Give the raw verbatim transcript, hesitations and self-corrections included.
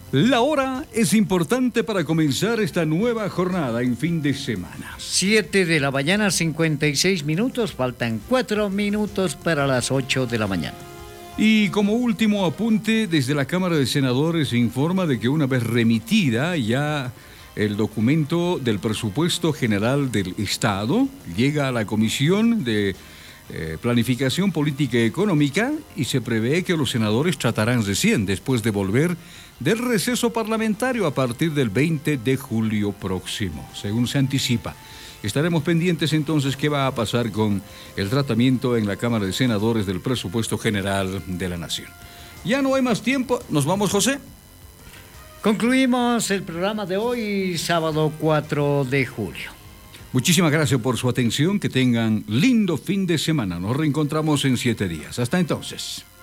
La hora es importante para comenzar esta nueva jornada en fin de semana. Siete de la mañana, cincuenta y seis minutos. Faltan cuatro minutos para las ocho de la mañana. Y como último apunte, desde la Cámara de Senadores se informa de que una vez remitida ya el documento del presupuesto general del Estado, llega a la Comisión de eh, Planificación Política y Económica y se prevé que los senadores tratarán recién después de volver del receso parlamentario a partir del veinte de julio próximo, según se anticipa. Estaremos pendientes entonces qué va a pasar con el tratamiento en la Cámara de Senadores del presupuesto general de la Nación. Ya no hay más tiempo. ¿Nos vamos, José? Concluimos el programa de hoy, sábado cuatro de julio. Muchísimas gracias por su atención. Que tengan lindo fin de semana. Nos reencontramos en siete días. Hasta entonces.